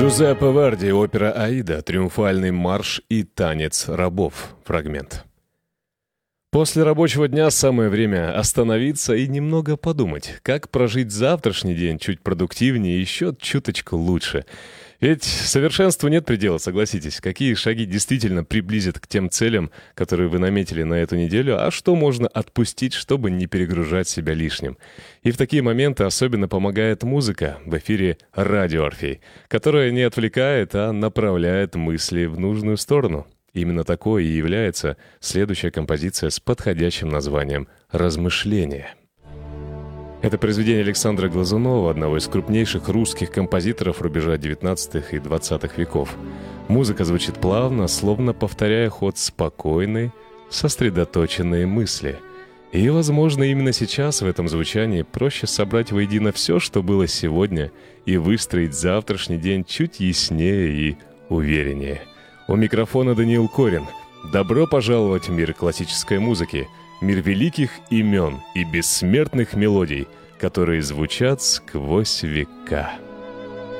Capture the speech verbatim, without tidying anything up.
Джузеппе Верди, опера «Аида», триумфальный марш и танец рабов. Фрагмент. После рабочего дня самое время остановиться и немного подумать, как прожить завтрашний день чуть продуктивнее и еще чуточку лучше. Ведь совершенству нет предела, согласитесь. Какие шаги действительно приблизят к тем целям, которые вы наметили на эту неделю, а что можно отпустить, чтобы не перегружать себя лишним. И в такие моменты особенно помогает музыка, в эфире «Радио Орфей», которая не отвлекает, а направляет мысли в нужную сторону. Именно такой и является следующая композиция с подходящим названием «Размышления». Это произведение Александра Глазунова, одного из крупнейших русских композиторов рубежа девятнадцатого и двадцатого веков. Музыка звучит плавно, словно повторяя ход спокойной, сосредоточенной мысли. И, возможно, именно сейчас в этом звучании проще собрать воедино все, что было сегодня, и выстроить завтрашний день чуть яснее и увереннее. У микрофона Даниил Корин. Добро пожаловать в мир классической музыки, мир великих имен и бессмертных мелодий, которые звучат сквозь века.